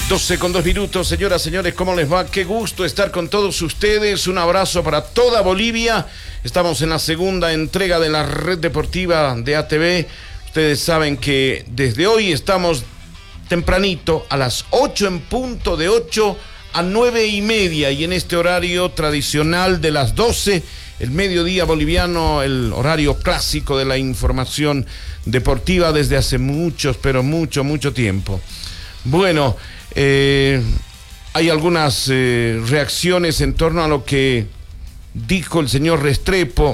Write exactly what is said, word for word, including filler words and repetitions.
doce con dos minutos, señoras, señores, ¿cómo les va? Qué gusto estar con todos ustedes. Un abrazo para toda Bolivia. Estamos en la segunda entrega de la red deportiva de A T V. Ustedes saben que desde hoy estamos tempranito, a las ocho en punto, de ocho a nueve y media, y en este horario tradicional de las doce, el mediodía boliviano, el horario clásico de la información deportiva desde hace muchos, pero mucho, mucho tiempo. Bueno, eh, hay algunas eh, reacciones en torno a lo que dijo el señor Restrepo